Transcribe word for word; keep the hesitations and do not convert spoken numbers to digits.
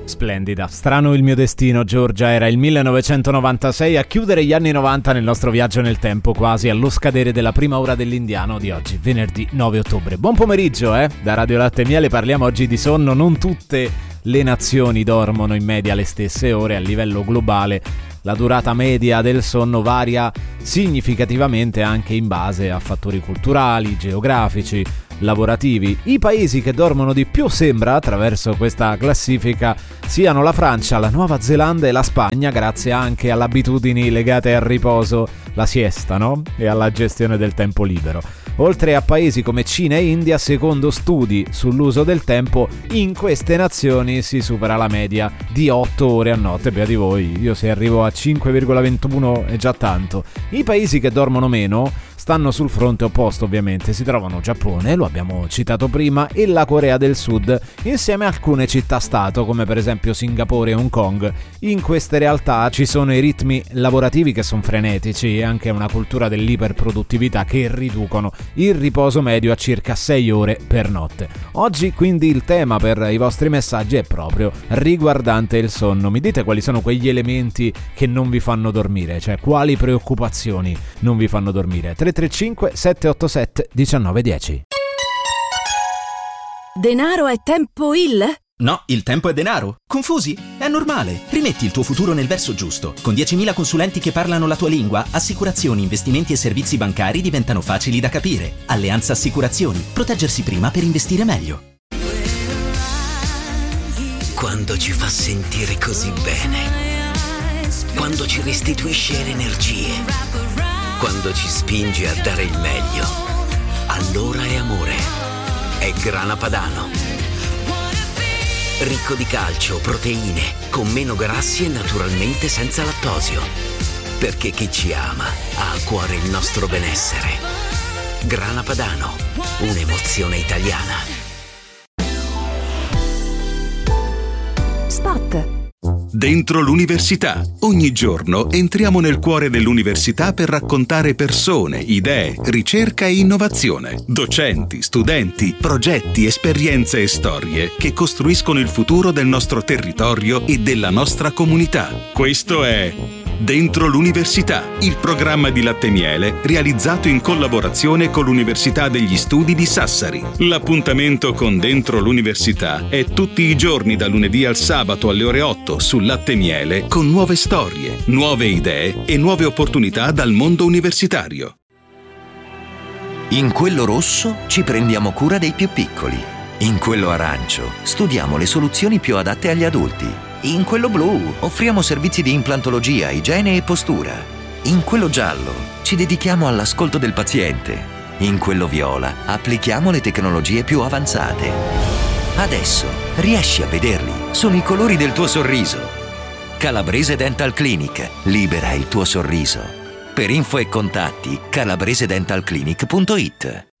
Splendida. Strano il mio destino, Giorgia. Era il millenovecentonovantasei a chiudere gli anni novanta nel nostro viaggio nel tempo, quasi allo scadere della prima ora dell'indiano di oggi, venerdì nove ottobre. Buon pomeriggio, eh? Da Radio Latte e Miele parliamo oggi di sonno. Non tutte le nazioni dormono in media le stesse ore a livello globale. La durata media del sonno varia significativamente anche in base a fattori culturali, geografici, lavorativi. I paesi che dormono di più, sembra, attraverso questa classifica, siano la Francia, la Nuova Zelanda e la Spagna, grazie anche alle abitudini legate al riposo, la siesta, no? E alla gestione del tempo libero. Oltre a paesi come Cina e India, secondo studi sull'uso del tempo, in queste nazioni si supera la media di otto ore a notte. Beati voi, io se arrivo a cinque virgola ventuno è già tanto. I paesi che dormono meno stanno sul fronte opposto, ovviamente. Si trovano Giappone, lo abbiamo citato prima, e la Corea del Sud, insieme a alcune città-stato come per esempio Singapore e Hong Kong. In queste realtà ci sono i ritmi lavorativi che sono frenetici e anche una cultura dell'iperproduttività che riducono il riposo medio a circa sei ore per notte. Oggi quindi il tema per i vostri messaggi è proprio riguardante il sonno. Mi dite quali sono quegli elementi che non vi fanno dormire, cioè quali preoccupazioni non vi fanno dormire. tre tre cinque sette otto sette uno nove uno zero. Denaro è tempo il? No, il tempo è denaro. Confusi? È normale. Rimetti il tuo futuro nel verso giusto. Con diecimila consulenti che parlano la tua lingua, assicurazioni, investimenti e servizi bancari diventano facili da capire. Alleanza Assicurazioni. Proteggersi prima per investire meglio. Quando ci fa sentire così bene. Quando ci restituisce energie. Quando ci spinge a dare il meglio. Allora è amore. È Grana Padano. Ricco di calcio, proteine, con meno grassi e naturalmente senza lattosio. Perché chi ci ama ha a cuore il nostro benessere. Grana Padano, un'emozione italiana. Spot. Dentro l'università. Ogni giorno entriamo nel cuore dell'università per raccontare persone, idee, ricerca e innovazione. Docenti, studenti, progetti, esperienze e storie che costruiscono il futuro del nostro territorio e della nostra comunità. Questo è Dentro l'università, il programma di Latte e Miele realizzato in collaborazione con l'Università degli Studi di Sassari. L'appuntamento con Dentro l'università è tutti i giorni da lunedì al sabato alle ore otto su Latte e Miele, con nuove storie, nuove idee e nuove opportunità dal mondo universitario. In quello rosso ci prendiamo cura dei più piccoli. In quello arancio studiamo le soluzioni più adatte agli adulti. In quello blu offriamo servizi di implantologia, igiene e postura. In quello giallo ci dedichiamo all'ascolto del paziente. In quello viola applichiamo le tecnologie più avanzate. Adesso riesci a vederli? Sono i colori del tuo sorriso. Calabrese Dental Clinic. Libera il tuo sorriso. Per info e contatti calabrese dental clinic punto it.